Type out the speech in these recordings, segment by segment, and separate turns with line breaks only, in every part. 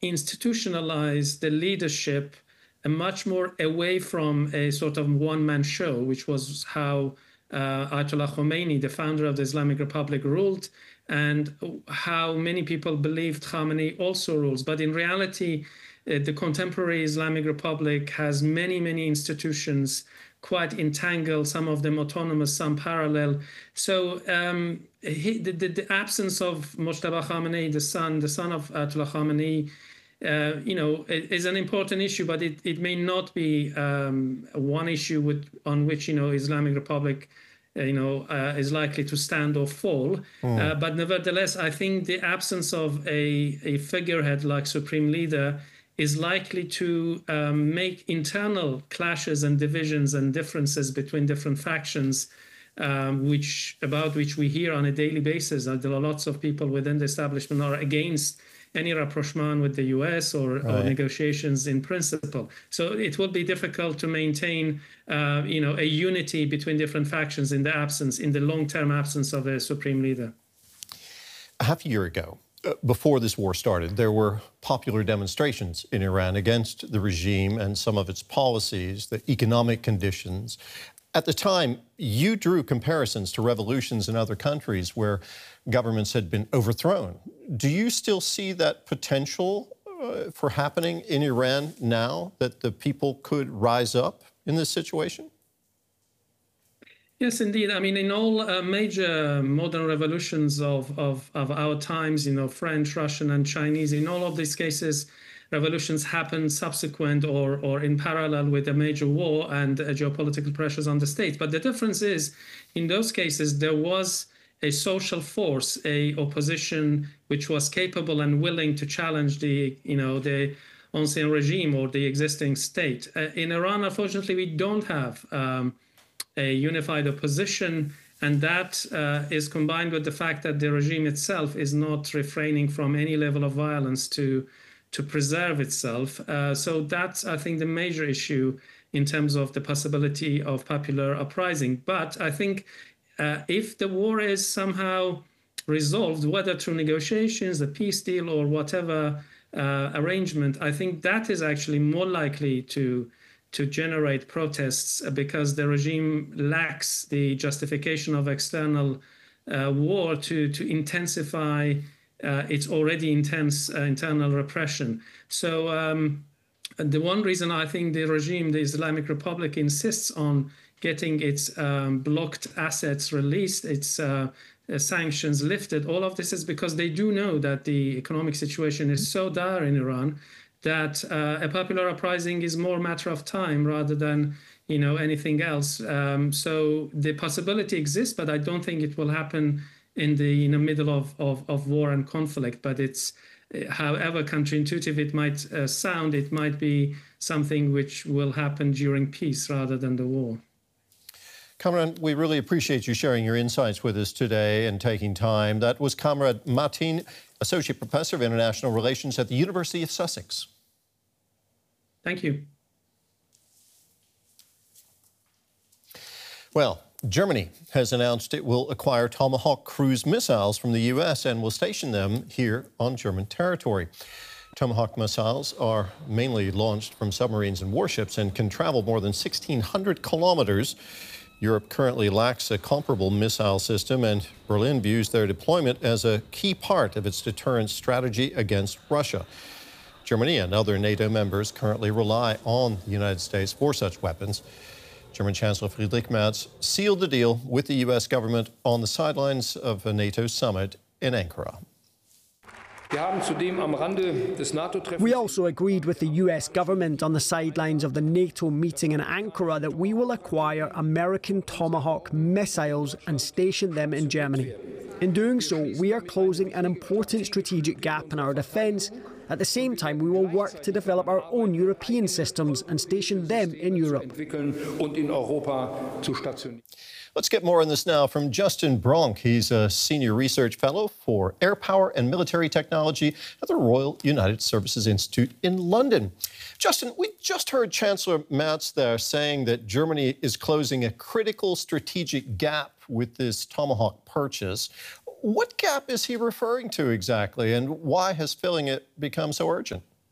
institutionalize the leadership much more away from a sort of one-man show, which was how Ayatollah Khomeini, the founder of the Islamic Republic, ruled, and how many people believed Khamenei also rules. But in reality, the contemporary Islamic Republic has many, many institutions, quite entangled, some of them autonomous, some parallel. So the absence of Mojtaba Khamenei, the son of Ayatollah Khamenei, is an important issue, but it may not be one issue on which Islamic Republic is likely to stand or fall. But nevertheless, I think the absence of a figurehead like Supreme Leader is likely to make internal clashes and divisions and differences between different factions, about which we hear on a daily basis. There are lots of people within the establishment are against any rapprochement with the US or negotiations in principle. So it will be difficult to maintain, a unity between different factions in the long-term absence of a supreme leader.
A half a year ago, before this war started, there were popular demonstrations in Iran against the regime and some of its policies, the economic conditions. At the time, you drew comparisons to revolutions in other countries where governments had been overthrown. Do you still see that potential for happening in Iran now, that the people could rise up in this situation?
Yes, indeed. I mean, in all major modern revolutions of our times, French, Russian, and Chinese, in all of these cases, revolutions happen subsequent or in parallel with a major war and geopolitical pressures on the state. But the difference is, in those cases, there was a social force, a opposition which was capable and willing to challenge the ancien regime or the existing state. In Iran, unfortunately, we don't have a unified opposition, and that is combined with the fact that the regime itself is not refraining from any level of violence to preserve itself. So that's, I think, the major issue in terms of the possibility of popular uprising. But I think if the war is somehow resolved, whether through negotiations, a peace deal, or whatever arrangement, I think that is actually more likely to generate protests, because the regime lacks the justification of external war to intensify its already intense internal repression. So the one reason I think the regime, the Islamic Republic, insists on getting its blocked assets released, its sanctions lifted, all of this is because they do know that the economic situation is so dire in Iran that a popular uprising is more a matter of time rather than anything else. So the possibility exists, but I don't think it will happen in the middle of war and conflict. But it's, however counterintuitive it might sound, it might be something which will happen during peace rather than the war.
Kamran, we really appreciate you sharing your insights with us today and taking time. That was Kamran Matin, Associate Professor of International Relations at the University of Sussex.
Thank you.
Well, Germany has announced it will acquire Tomahawk cruise missiles from the U.S. and will station them here on German territory. Tomahawk missiles are mainly launched from submarines and warships and can travel more than 1,600 kilometers. Europe currently lacks a comparable missile system, and Berlin views their deployment as a key part of its deterrence strategy against Russia. Germany and other NATO members currently rely on the United States for such weapons. German Chancellor Friedrich Merz sealed the deal with the U.S. government on the sidelines of a NATO summit in Ankara.
We also agreed with the US government on the sidelines of the NATO meeting in Ankara that we will acquire American Tomahawk missiles and station them in Germany. In doing so, we are closing an important strategic gap in our defence. At the same time, we will work to develop our own European systems and station them in Europe.
Let's get more on this now from Justin Bronk. He's a Senior Research Fellow for Air Power and Military Technology at the Royal United Services Institute in London. Justin, we just heard Chancellor Merz there saying that Germany is closing a critical strategic gap with this Tomahawk purchase. What gap is he referring to exactly, and why has filling it become so urgent?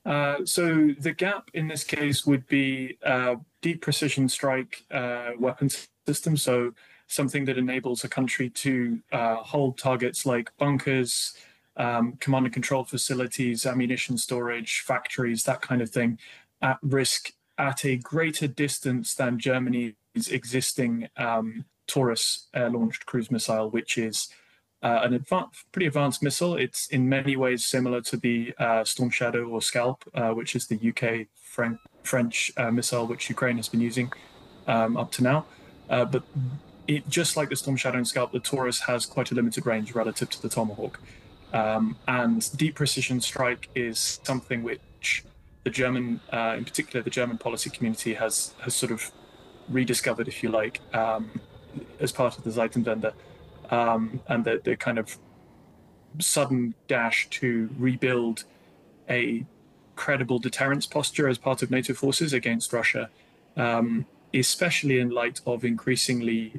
So the gap in this case would be deep precision strike weapon system. So something that enables a country to hold targets like bunkers, command and control facilities, ammunition storage, factories, that kind of thing, at risk at a greater distance than Germany's existing Taurus air-launched cruise missile, which is an pretty advanced missile. It's in many ways similar to the Storm Shadow or Scalp, which is the UK French missile which Ukraine has been using up to now. But just like the Storm Shadow and Scalp, the Taurus has quite a limited range relative to the Tomahawk. And deep precision strike is something which the German, in particular, the German policy community has sort of rediscovered, if you like, as part of the Zeitenwende. And the kind of sudden dash to rebuild a credible deterrence posture as part of NATO forces against Russia, especially in light of increasingly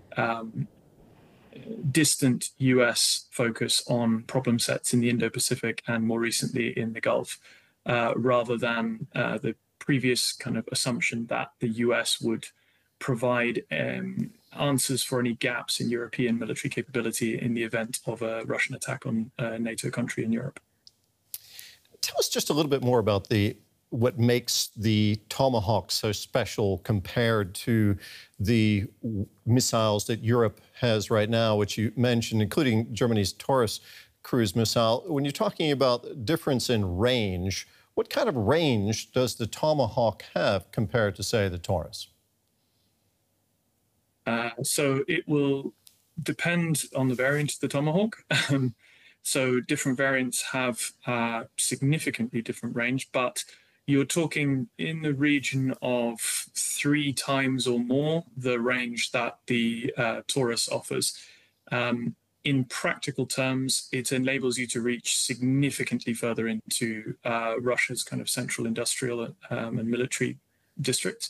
distant US focus on problem sets in the Indo-Pacific and more recently in the Gulf, rather than the previous kind of assumption that the US would provide answers for any gaps in European military capability in the event of a Russian attack on a NATO country in Europe.
Tell us just a little bit more about what makes the Tomahawk so special compared to the missiles that Europe has right now, which you mentioned, including Germany's Taurus cruise missile. When you're talking about difference in range, what kind of range does the Tomahawk have compared to, say, the Taurus?
So it will depend on the variant of the Tomahawk. So different variants have significantly different range, but you're talking in the region of 3 times or more the range that the Taurus offers. In practical terms, it enables you to reach significantly further into Russia's kind of central industrial and military districts.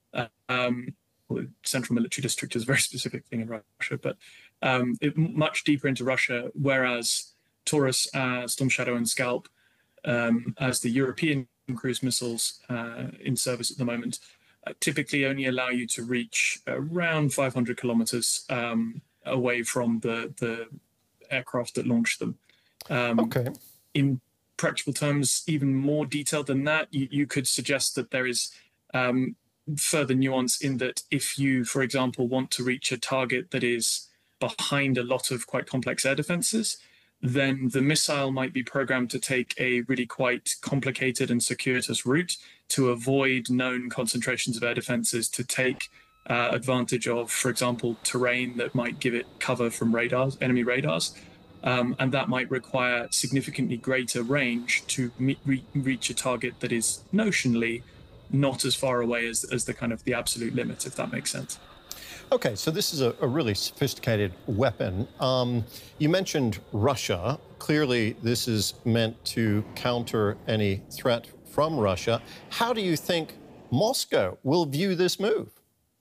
Central military district is a very specific thing in Russia, but much deeper into Russia, whereas Taurus, Storm Shadow and Scalp, as the European cruise missiles in service at the moment, typically only allow you to reach around 500 kilometers away from the aircraft that launched them.
Okay.
In practical terms, even more detailed than that, you could suggest that there is further nuance in that if you, for example, want to reach a target that is behind a lot of quite complex air defenses, then the missile might be programmed to take a really quite complicated and circuitous route to avoid known concentrations of air defenses, to take advantage of, for example, terrain that might give it cover from radars, enemy radars. And that might require significantly greater range to reach a target that is notionally not as far away as the kind of the absolute limit, if that makes sense.
Okay, so this is a really sophisticated weapon. You mentioned Russia. Clearly, this is meant to counter any threat from Russia. How do you think Moscow will view this move?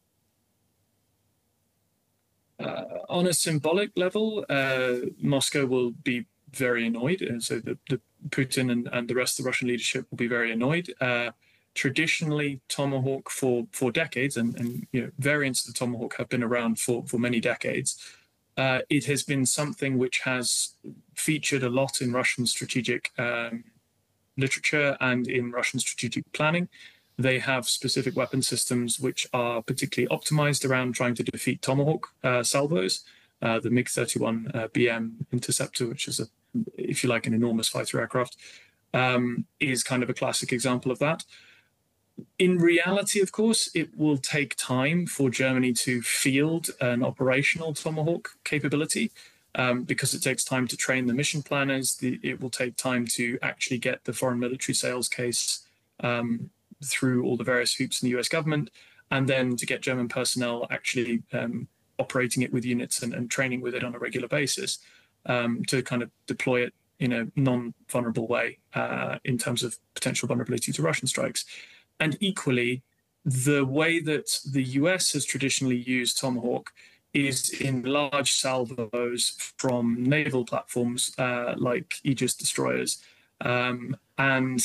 On a symbolic level, Moscow will be very annoyed. And so the Putin and the rest of the Russian leadership will be very annoyed. Traditionally, Tomahawk for decades, and variants of the Tomahawk have been around for many decades. It has been something which has featured a lot in Russian strategic literature and in Russian strategic planning. They have specific weapon systems which are particularly optimized around trying to defeat Tomahawk salvos. The MiG-31 BM Interceptor, which is, if you like, an enormous fighter aircraft, is kind of a classic example of that. In reality, of course, it will take time for Germany to field an operational Tomahawk capability because it takes time to train the mission planners. It will take time to actually get the foreign military sales case through all the various hoops in the US government, and then to get German personnel actually operating it with units and training with it on a regular basis to kind of deploy it in a non-vulnerable way in terms of potential vulnerability to Russian strikes. And equally, the way that the US has traditionally used Tomahawk is in large salvos from naval platforms like Aegis destroyers. And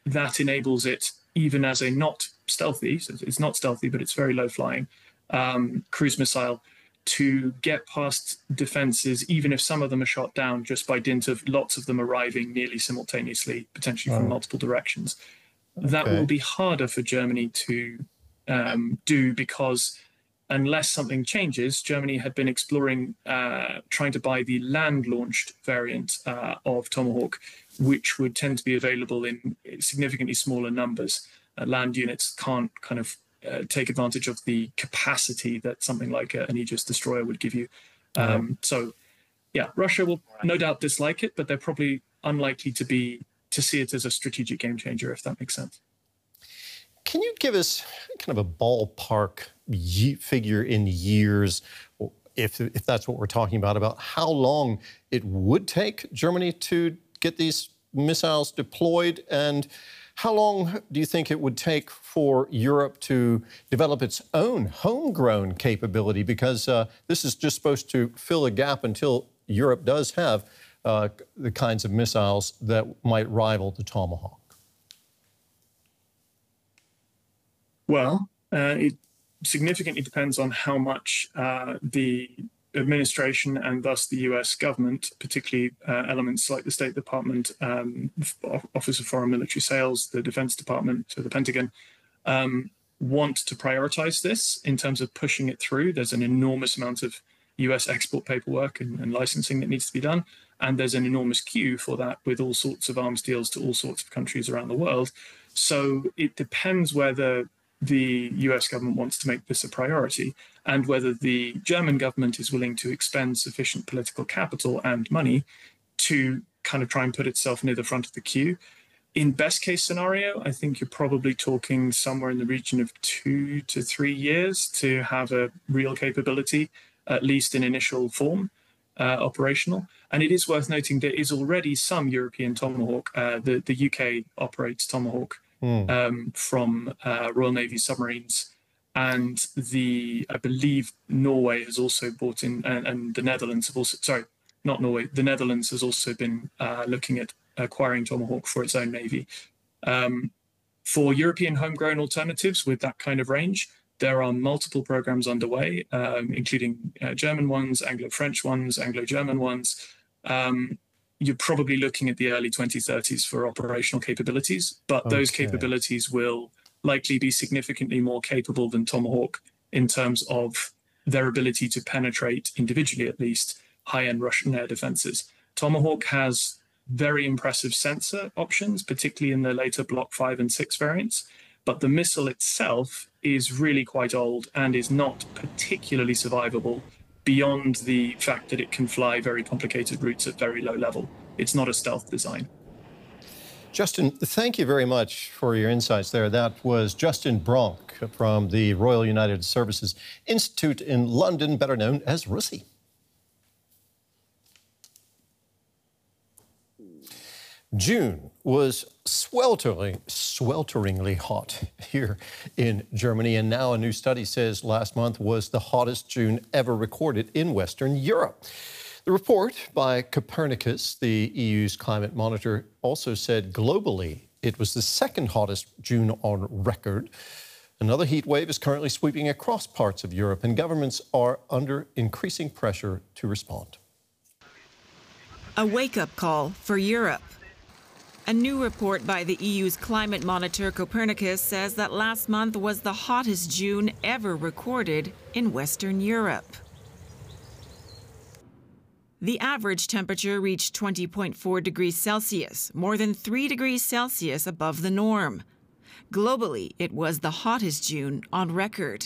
that enables it, even as a not stealthy, so it's not stealthy, but it's very low flying cruise missile, to get past defenses, even if some of them are shot down, just by dint of lots of them arriving nearly simultaneously, potentially from multiple directions. Okay. That will be harder for Germany to do, because unless something changes, Germany had been exploring trying to buy the land-launched variant of Tomahawk, which would tend to be available in significantly smaller numbers. Land units can't kind of take advantage of the capacity that something like an Aegis destroyer would give you. So, yeah, Russia will no doubt dislike it, but they're probably unlikely to see it as a strategic game changer, if that makes sense.
Can you give us kind of a ballpark figure in years, if that's what we're talking about how long it would take Germany to get these missiles deployed, and how long do you think it would take for Europe to develop its own homegrown capability? Because this is just supposed to fill a gap until Europe does have the kinds of missiles that might rival the Tomahawk.
Well, it significantly depends on how much the administration and thus the US government, particularly elements like the State Department, Office of Foreign Military Sales, the Defense Department, so the Pentagon, want to prioritize this in terms of pushing it through. There's an enormous amount of US export paperwork and licensing that needs to be done. And there's an enormous queue for that, with all sorts of arms deals to all sorts of countries around the world. So it depends whether the US government wants to make this a priority, and whether the German government is willing to expend sufficient political capital and money to kind of try and put itself near the front of the queue. In best case scenario, I think you're probably talking somewhere in the region of 2 to 3 years to have a real capability, at least in initial form, operational. And it is worth noting there is already some European Tomahawk. The UK operates Tomahawk from Royal Navy submarines, and I believe Norway has also bought in, and the Netherlands have also, sorry, not Norway, the Netherlands has also been looking at acquiring Tomahawk for its own navy. For European homegrown alternatives with that kind of range, there are multiple programs underway, including German ones, Anglo-French ones, Anglo-German ones. You're probably looking at the early 2030s for operational capabilities, but those capabilities will likely be significantly more capable than Tomahawk in terms of their ability to penetrate, individually at least, high-end Russian air defenses. Tomahawk has very impressive sensor options, particularly in the later Block 5 and 6 variants, but the missile itself is really quite old and is not particularly survivable beyond the fact that it can fly very complicated routes at very low level. It's not a stealth design.
Justin, thank you very much for your insights there. That was Justin Bronk from the Royal United Services Institute in London, better known as RUSI. June was swelteringly hot here in Germany, and now a new study says last month was the hottest June ever recorded in Western Europe. The report by Copernicus, the EU's climate monitor, also said globally it was the second hottest June on record. Another heat wave is currently sweeping across parts of Europe, and governments are under increasing pressure to respond.
A wake-up call for Europe. A new report by the EU's climate monitor Copernicus says that last month was the hottest June ever recorded in Western Europe. The average temperature reached 20.4 degrees Celsius, more than 3 degrees Celsius above the norm. Globally, it was the hottest June on record.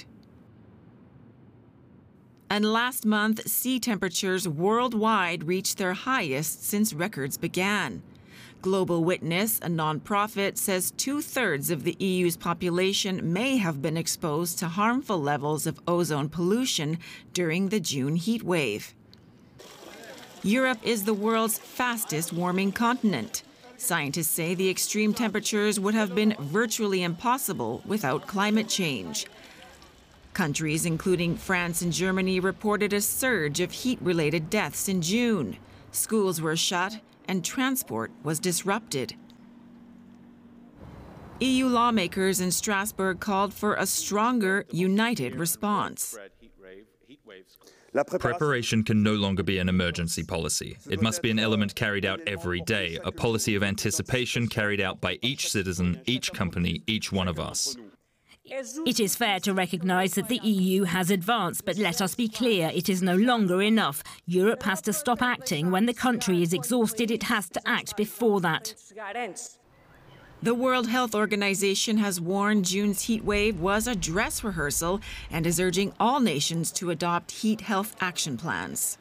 And last month, sea temperatures worldwide reached their highest since records began. Global Witness, a nonprofit, says 2/3 of the EU's population may have been exposed to harmful levels of ozone pollution during the June heat wave. Europe is the world's fastest warming continent. Scientists say the extreme temperatures would have been virtually impossible without climate change. Countries including France and Germany reported a surge of heat-related deaths in June. Schools were shut and transport was disrupted. EU lawmakers in Strasbourg called for a stronger, united response.
Preparation can no longer be an emergency policy. It must be an element carried out every day, a policy of anticipation carried out by each citizen, each company, each one of us.
It is fair to recognise that the EU has advanced, but let us be clear, it is no longer enough. Europe has to stop acting. When the country is exhausted, it has to act before that.
The World Health Organization has warned June's heat wave was a dress rehearsal and is urging all nations to adopt heat health action plans.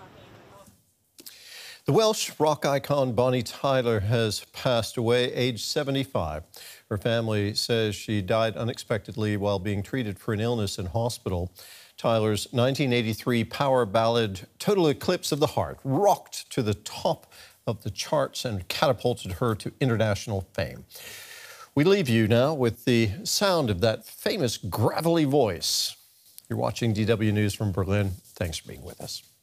The Welsh rock icon Bonnie Tyler has passed away, aged 75. Her family says she died unexpectedly while being treated for an illness in hospital. Tyler's 1983 power ballad, Total Eclipse of the Heart, rocked to the top of the charts and catapulted her to international fame. We leave you now with the sound of that famous gravelly voice. You're watching DW News from Berlin. Thanks for being with us.